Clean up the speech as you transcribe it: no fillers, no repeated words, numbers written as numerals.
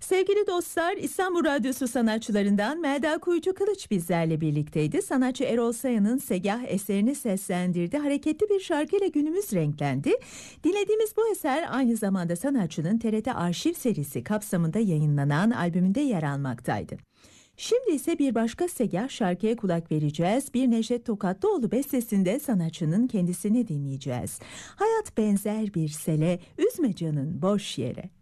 Sevgili dostlar, İstanbul Radyosu sanatçılarından Melda Kuyucu Kılıç bizlerle birlikteydi. Sanatçı Erol Sayın'ın Segah eserini seslendirdi. Hareketli bir şarkıyla günümüz renklendi. Dinlediğimiz bu eser aynı zamanda sanatçının TRT Arşiv serisi kapsamında yayınlanan albümünde yer almaktaydı. Şimdi ise bir başka Segah şarkıya kulak vereceğiz. Bir Necdet Tokatlıoğlu bestesinde sanatçının kendisini dinleyeceğiz. Hayat benzer bir sele, üzme canın boş yere.